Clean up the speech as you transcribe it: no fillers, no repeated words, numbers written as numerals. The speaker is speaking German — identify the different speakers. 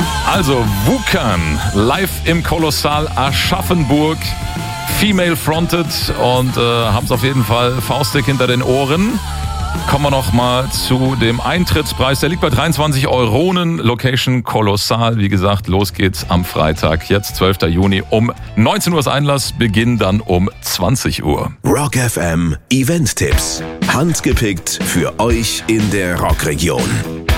Speaker 1: Also Wukan, live im Kolossal Aschaffenburg, female fronted und haben es auf jeden Fall faustdick hinter den Ohren. Kommen wir noch mal zu dem Eintrittspreis. Der liegt bei 23 Euronen. Location Kolossal. Wie gesagt, los geht's am Freitag, jetzt 12. Juni um 19 Uhr ist Einlass, Beginn dann um 20 Uhr.
Speaker 2: Rock FM Event-Tipps. Handgepickt für euch in der Rockregion.